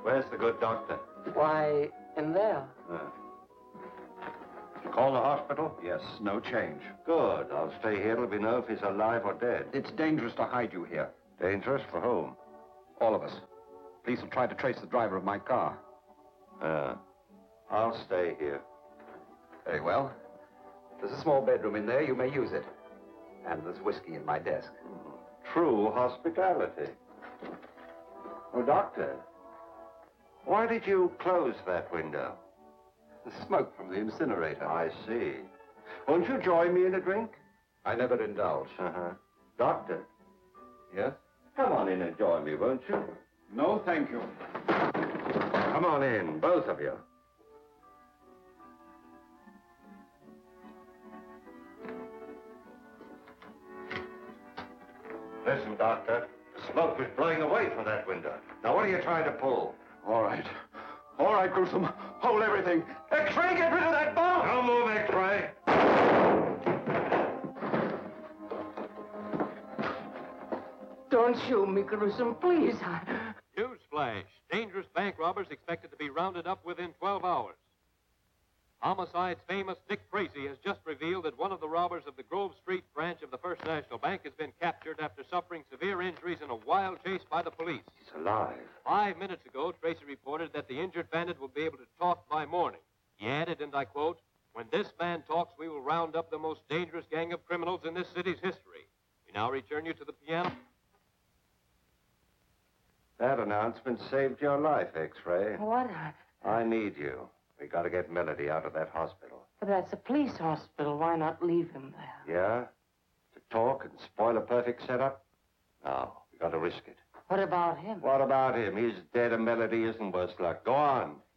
Where's the good doctor? Why, in there. Call the hospital? Yes, no change. Good. I'll stay here till we know if he's alive or dead. It's dangerous to hide you here. Dangerous for whom? All of us. Police will try to trace the driver of my car. I'll stay here. Very well. There's a small bedroom in there. You may use it. And there's whiskey in my desk. True hospitality. Oh, Doctor, why did you close that window? The smoke from the incinerator. I see. Won't you join me in a drink? I never indulge. Doctor, Yes? come on in and join me, won't you? No, thank you. Come on in, both of you. Listen, Doctor. The smoke was blowing away from that window. Now, what are you trying to pull? All right. All right, Gruesome. Hold everything. X-ray, get rid of that bomb! Don't move, X-ray. Don't shoot me, Gruesome, please. Newsflash. Dangerous bank robbers expected to be rounded up within 12 hours. Homicide's famous Dick Tracy has just revealed that one of the robbers of the Grove Street branch of the First National Bank has been captured after suffering severe injuries in a wild chase by the police. He's alive. 5 minutes ago, Tracy reported that the injured bandit will be able to talk by morning. He added, and I quote, "When this man talks, we will round up the most dangerous gang of criminals in this city's history." We now return you to the piano. That announcement saved your life, X-ray. What? I need you. We got to get Melody out of that hospital. But that's a police hospital. Why not leave him there? Yeah? To talk and spoil a perfect setup? No, we got to risk it. What about him? What about him? He's dead and Melody isn't worse luck. Go on.